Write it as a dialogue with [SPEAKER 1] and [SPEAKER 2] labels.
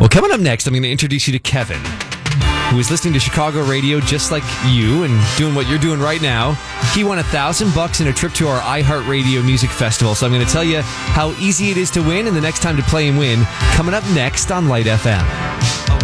[SPEAKER 1] coming up next, I'm going to introduce you to Kevin, who is listening to Chicago radio just like you and doing what you're doing right now. He won $1,000 in a trip to our iHeartRadio Music Festival. So I'm going to tell you how easy it is to win and the next time to play and win, coming up next on Light FM.